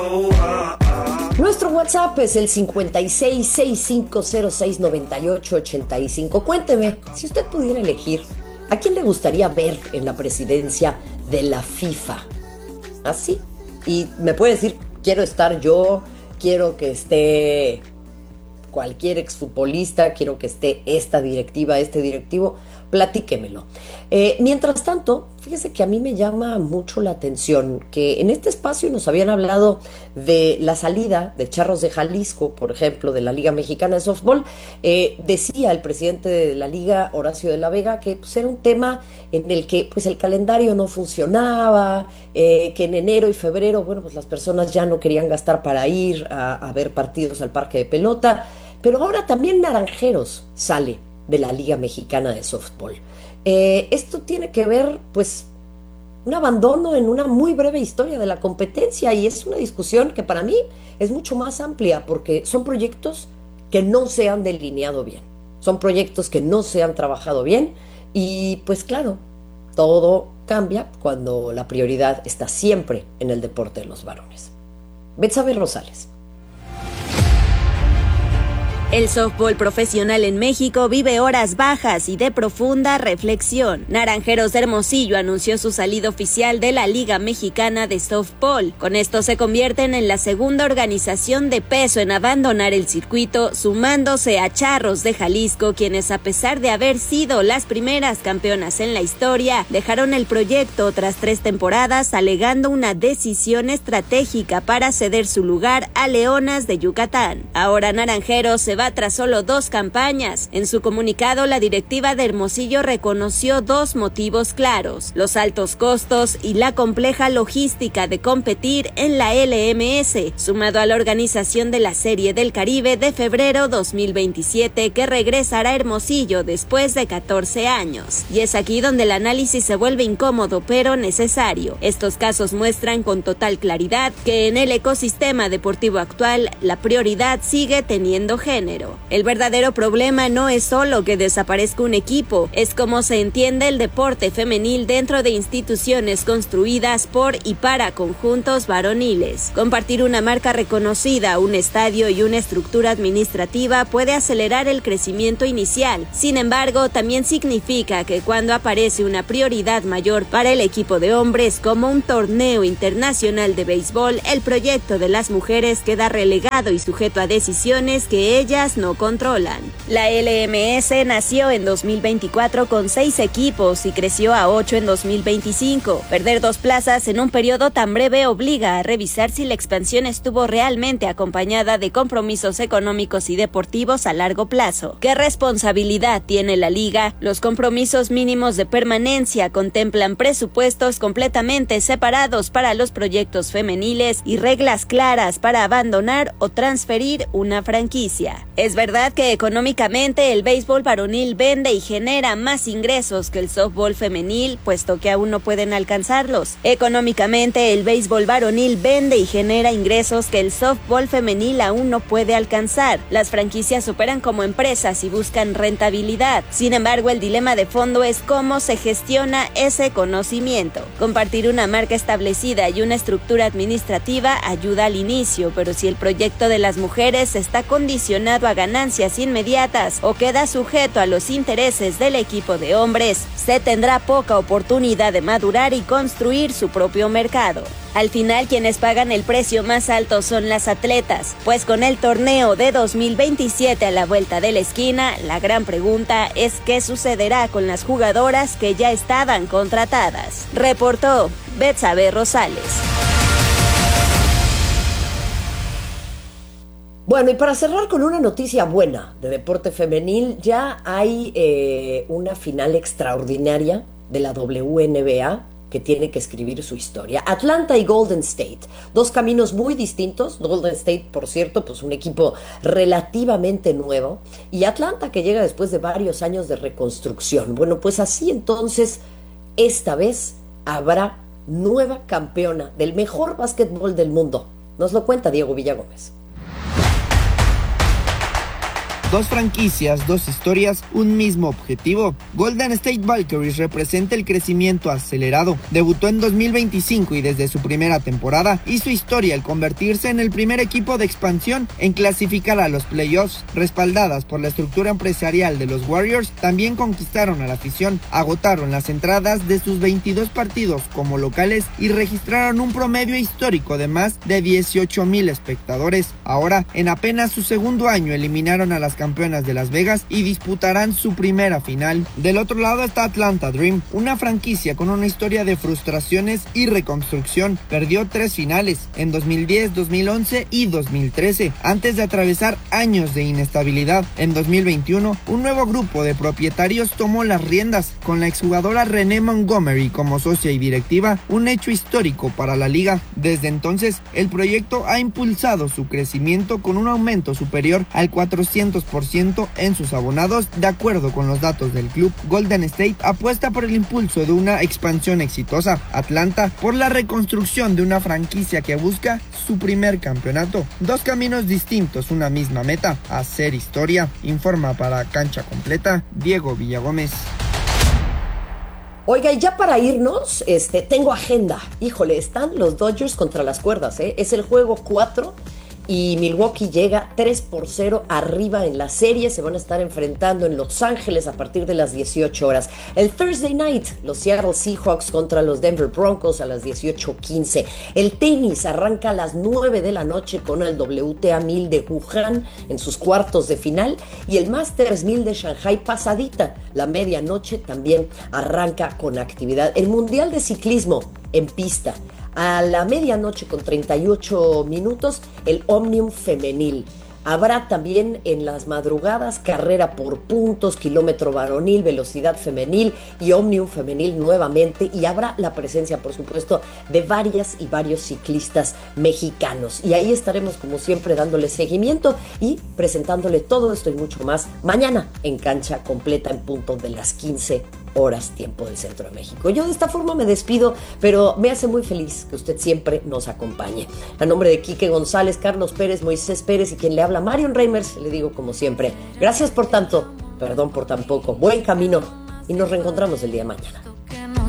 Nuestro WhatsApp es el 5665069885. Cuénteme, si usted pudiera elegir, ¿a quién le gustaría ver en la presidencia de la FIFA? ¿Así? Y me puede decir, quiero estar yo, quiero que esté cualquier exfutbolista, quiero que esté esta directiva, este directivo, platíquemelo. Mientras tanto, fíjese que a mí me llama mucho la atención que en este espacio nos habían hablado de la salida de Charros de Jalisco, por ejemplo, de la Liga Mexicana de Softball. Decía el presidente de la Liga, Horacio de la Vega, que pues, era un tema en el que pues, el calendario no funcionaba, que en enero y febrero, bueno, pues las personas ya no querían gastar para ir a ver partidos al parque de pelota, pero ahora también Naranjeros sale de la Liga Mexicana de Softball. Esto tiene que ver, pues, un abandono en una muy breve historia de la competencia, y es una discusión que para mí es mucho más amplia porque son proyectos que no se han delineado bien, son proyectos que no se han trabajado bien y pues claro, todo cambia cuando la prioridad está siempre en el deporte de los varones. Betsabe Rosales. El softball profesional en México vive horas bajas y de profunda reflexión. Naranjeros de Hermosillo anunció su salida oficial de la Liga Mexicana de Softball. Con esto se convierten en la segunda organización de peso en abandonar el circuito, sumándose a Charros de Jalisco, quienes a pesar de haber sido las primeras campeonas en la historia, dejaron el proyecto tras 3 temporadas alegando una decisión estratégica para ceder su lugar a Leonas de Yucatán. Ahora Naranjeros se va tras solo 2 campañas. En su comunicado, la directiva de Hermosillo reconoció 2 motivos claros: los altos costos y la compleja logística de competir en la LMS, sumado a la organización de la Serie del Caribe de febrero 2027, que regresará a Hermosillo después de 14 años. Y es aquí donde el análisis se vuelve incómodo, pero necesario. Estos casos muestran con total claridad que en el ecosistema deportivo actual, la prioridad sigue teniendo género. El verdadero problema no es solo que desaparezca un equipo, es cómo se entiende el deporte femenil dentro de instituciones construidas por y para conjuntos varoniles. Compartir una marca reconocida, un estadio y una estructura administrativa puede acelerar el crecimiento inicial. Sin embargo, también significa que cuando aparece una prioridad mayor para el equipo de hombres, como un torneo internacional de béisbol, el proyecto de las mujeres queda relegado y sujeto a decisiones que ellas no controlan. La LMS nació en 2024 con 6 equipos y creció a 8 en 2025. Perder 2 plazas en un periodo tan breve obliga a revisar si la expansión estuvo realmente acompañada de compromisos económicos y deportivos a largo plazo. ¿Qué responsabilidad tiene la liga? Los compromisos mínimos de permanencia contemplan presupuestos completamente separados para los proyectos femeniles y reglas claras para abandonar o transferir una franquicia. Es verdad que económicamente el béisbol varonil vende y genera más ingresos que el softball femenil, puesto que aún no pueden alcanzarlos. Económicamente el béisbol varonil vende y genera ingresos que el softball femenil aún no puede alcanzar. Las franquicias operan como empresas y buscan rentabilidad. Sin embargo, el dilema de fondo es cómo se gestiona ese conocimiento. Compartir una marca establecida y una estructura administrativa ayuda al inicio, pero si el proyecto de las mujeres está condicionado a ganancias inmediatas o queda sujeto a los intereses del equipo de hombres, se tendrá poca oportunidad de madurar y construir su propio mercado. Al final, quienes pagan el precio más alto son las atletas, pues con el torneo de 2027 a la vuelta de la esquina, la gran pregunta es qué sucederá con las jugadoras que ya estaban contratadas. Reportó Betsabe Rosales. Bueno, y para cerrar con una noticia buena de deporte femenil, ya hay una final extraordinaria de la WNBA que tiene que escribir su historia. Atlanta y Golden State, 2 caminos muy distintos. Golden State, por cierto, pues un equipo relativamente nuevo, y Atlanta que llega después de varios años de reconstrucción. Bueno, pues así entonces, esta vez habrá nueva campeona del mejor básquetbol del mundo. Nos lo cuenta Diego Villagómez. Dos franquicias, dos historias, un mismo objetivo. Golden State Valkyries representa el crecimiento acelerado. Debutó en 2025 y desde su primera temporada hizo historia al convertirse en el primer equipo de expansión en clasificar a los playoffs. Respaldadas por la estructura empresarial de los Warriors, también conquistaron a la afición, agotaron las entradas de sus 22 partidos como locales y registraron un promedio histórico de más de 18,000 espectadores. Ahora, en apenas su segundo año, eliminaron a las campeonas de Las Vegas y disputarán su primera final. Del otro lado está Atlanta Dream, una franquicia con una historia de frustraciones y reconstrucción. Perdió 3 finales en 2010, 2011 y 2013, antes de atravesar años de inestabilidad. En 2021, un nuevo grupo de propietarios tomó las riendas, con la exjugadora Renee Montgomery como socia y directiva, un hecho histórico para la liga. Desde entonces, el proyecto ha impulsado su crecimiento con un aumento superior al 400% en sus abonados. De acuerdo con los datos del club, Golden State apuesta por el impulso de una expansión exitosa, Atlanta por la reconstrucción de una franquicia que busca su primer campeonato. Dos caminos distintos, una misma meta: hacer historia. Informa para Cancha Completa Diego Villagómez. Oiga, y ya para irnos, tengo agenda. Híjole, están los Dodgers contra las cuerdas, ¿eh? Es el juego 4 y Milwaukee llega 3-0 arriba en la serie. Se van a estar enfrentando en Los Ángeles a partir de las 18 horas. El Thursday night, los Seattle Seahawks contra los Denver Broncos a las 18:15. El tenis arranca a las 9 de la noche con el WTA 1000 de Wuhan en sus cuartos de final, y el Masters 1000 de Shanghai pasadita, la medianoche, también arranca con actividad. El Mundial de Ciclismo en pista a la medianoche con 38 minutos, el Omnium femenil. Habrá también en las madrugadas carrera por puntos, kilómetro varonil, velocidad femenil y Omnium femenil nuevamente, y habrá la presencia, por supuesto, de varias y varios ciclistas mexicanos. Y ahí estaremos, como siempre, dándole seguimiento y presentándole todo esto y mucho más mañana en Cancha Completa en punto de las 15 horas, tiempo del Centro de México. Yo de esta forma me despido, pero me hace muy feliz que usted siempre nos acompañe. A nombre de Quique González, Carlos Pérez, Moisés Pérez y quien le habla, Marion Reimers, le digo como siempre, gracias por tanto, perdón por tan poco, buen camino, y nos reencontramos el día de mañana.